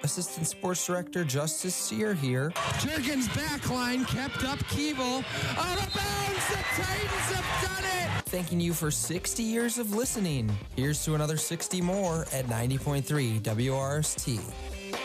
Assistant Sports Director Justice Sear here. Jurgens backline kept up Keeble. Out of bounds, the Titans have done it! Thanking you for 60 years of listening. Here's to another 60 more at 90.3 WRST.